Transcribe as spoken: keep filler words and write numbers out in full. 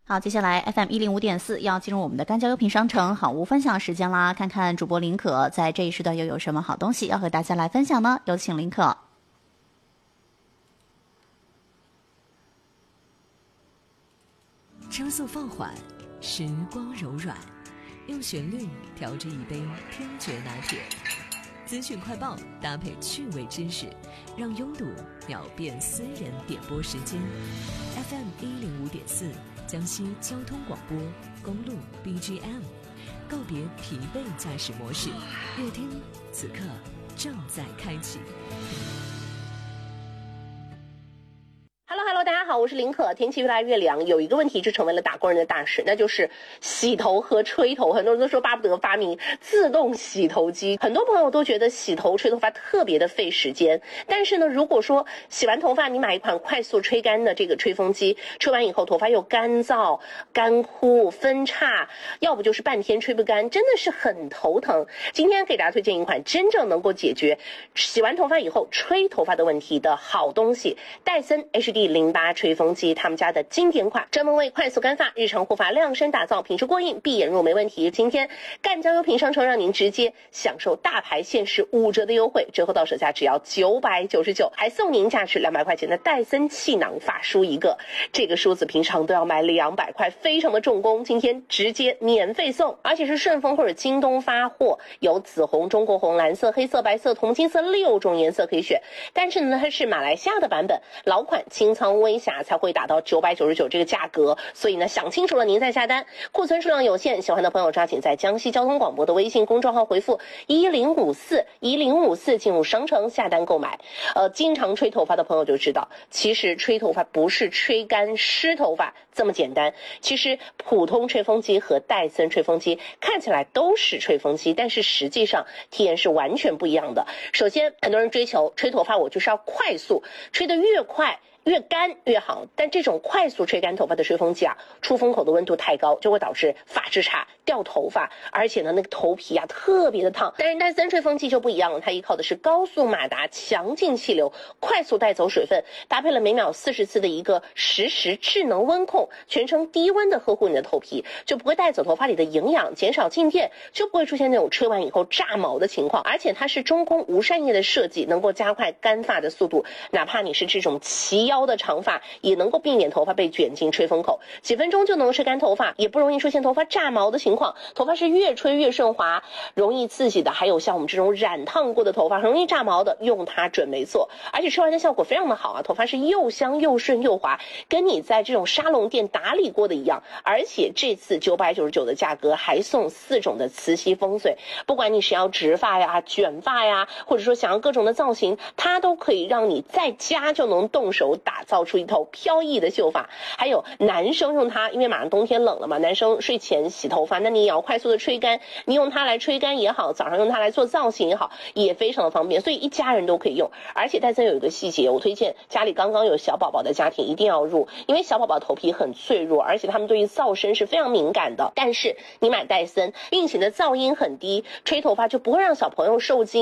好，接下来 F M 一零五点四要进入我们的干胶优品商城好物分享时间啦，看看主播林可在这一时段又有什么好东西要和大家来分享呢？有请林可。 车速放缓，时光柔软，用旋律调制一杯听觉拿铁。资讯快报搭配趣味知识，让拥堵秒变私人点播时间。F M 一零五点四。江西交通广播公路 B G M， 告别疲惫驾驶模式，乐听此刻正在开启。 Hello Hello， 大家好，我是林可。天气越来越凉，有一个问题就成为了打工人的大事，那就是洗头和吹头。很多人都说巴不得发明自动洗头机，很多朋友都觉得洗头吹头发特别的费时间。但是呢，如果说洗完头发你买一款快速吹干的这个吹风机，吹完以后头发又干燥、干枯、分叉，要不就是半天吹不干，真的是很头疼。今天给大家推荐一款真正能够解决洗完头发以后吹头发的问题的好东西——戴森 H D零八 吹风机，他们家的经典款，专门为快速干发、日常护发量身打造，品质过硬，闭眼入没问题。今天赣江优品商城让您直接享受大牌限时五折的优惠，折后到手价只要九百九十九，还送您价值两百块钱的戴森气囊发梳一个。这个梳子平常都要买两百块，非常的重工，今天直接免费送，而且是顺丰或者京东发货，有紫红、中国红、蓝色、黑色、白色、铜金色六种颜色可以选。但是呢，它是马来西亚的版本，老款清仓微瑕才会打到九百九十九这个价格，所以呢，想清楚了您再下单。库存数量有限，喜欢的朋友抓紧在江西交通广播的微信公众号回复一零五四一零五四进入商城下单购买。呃，经常吹头发的朋友就知道，其实吹头发不是吹干湿头发这么简单。其实普通吹风机和戴森吹风机看起来都是吹风机，但是实际上体验是完全不一样的。首先，很多人追求吹头发我就是要快速，吹得越快越干越好，但这种快速吹干头发的吹风机啊，出风口的温度太高，就会导致发质差、掉头发，而且呢，那个头皮啊特别的烫。但是戴森吹风机就不一样了，它依靠的是高速马达、强劲气流，快速带走水分，搭配了每秒四十次的一个实时智能温控，全程低温的呵护你的头皮，就不会带走头发里的营养，减少静电，就不会出现那种吹完以后炸毛的情况。而且它是中空无扇叶的设计，能够加快干发的速度，哪怕你是这种齐腰的长发，也能够避免头发被卷进吹风口，几分钟就能吹干头发，也不容易出现头发炸毛的情况。头发是越吹越顺滑，容易刺激的还有像我们这种染烫过的头发，容易炸毛的，用它准没错。而且吹完的效果非常的好啊，头发是又香又顺又滑，跟你在这种沙龙店打理过的一样。而且这次九百九十九的价格还送四种的磁吸风水，不管你是要直发呀、卷发呀，或者说想要各种的造型，它都可以让你在家就能动手打造出一头飘逸的秀发。还有男生用它，因为马上冬天冷了嘛，男生睡前洗头发，那你也要快速的吹干，你用它来吹干也好，早上用它来做造型也好，也非常的方便，所以一家人都可以用。而且戴森有一个细节，我推荐家里刚刚有小宝宝的家庭一定要入，因为小宝宝头皮很脆弱，而且他们对于噪声是非常敏感的。但是你买戴森，并且的噪音很低，吹头发就不会让小朋友受惊。